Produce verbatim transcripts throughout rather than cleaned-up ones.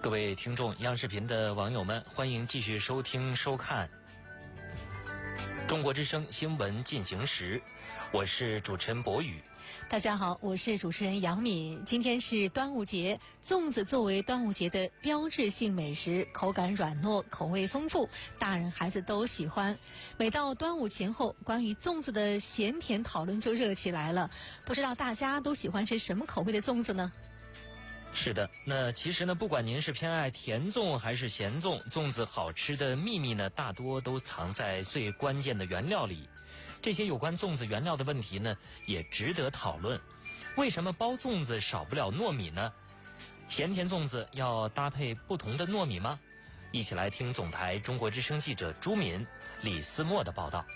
各位听众、央视频的网友们，欢迎继续收听收看中国之声新闻进行时，我是主持人博宇。 大家好，我是主持人杨敏。今天是端午节，粽子作为端午节的标志性美食，口感软糯，口味丰富，大人孩子都喜欢。每到端午前后，关于粽子的咸甜讨论就热起来了。不知道大家都喜欢吃什么口味的粽子呢？ 是的，那其实呢，不管您是偏爱甜粽还是咸粽，粽子好吃的秘密呢，大多都藏在最关键的原料里。这些有关粽子原料的问题呢，也值得讨论。为什么包粽子少不了糯米呢？咸甜粽子要搭配不同的糯米吗？一起来听总台中国之声记者朱敏、李思墨的报道。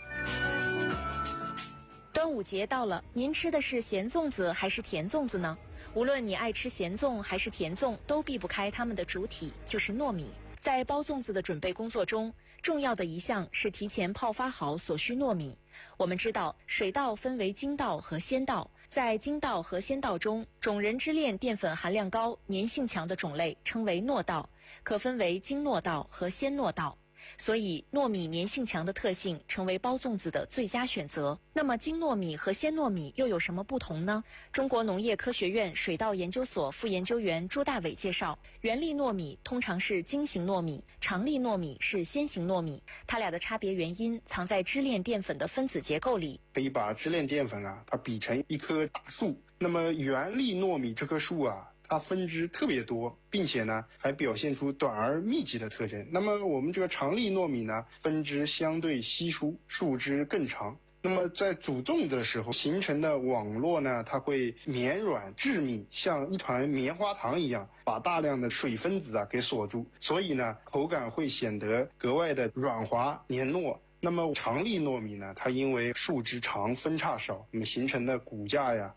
端午节到了，您吃的是咸粽子还是甜粽子呢？无论你爱吃咸粽还是甜粽，都避不开它们的主体，就是糯米。在包粽子的准备工作中，重要的一项是提前泡发好所需糯米。我们知道，水稻分为精稻和鲜稻，在精稻和鲜稻中，种仁支链淀粉含量高、粘性强的种类称为糯稻，可分为精糯稻和鲜糯稻。所以糯米粘性强的特性成为包粽子的最佳选择。那么精糯米和鲜糯米又有什么不同呢？中国农业科学院水稻研究所副研究员朱大伟介绍，原粒糯米通常是精型糯米，长粒糯米是鲜型糯米，它俩的差别原因藏在支链淀粉的分子结构里。 可以把支链淀粉啊，它比成一棵大树。那么原粒糯米这棵树啊，它分支特别多，并且呢还表现出短而密集的特征。那么我们这个长粒糯米呢，分支相对稀疏，树枝更长。那么在煮粽子的时候形成的网络呢，它会绵软致密，像一团棉花糖一样，把大量的水分子啊给锁住，所以呢口感会显得格外的软滑黏糯。那么长粒糯米呢，它因为树枝长分叉少，那么形成的骨架呀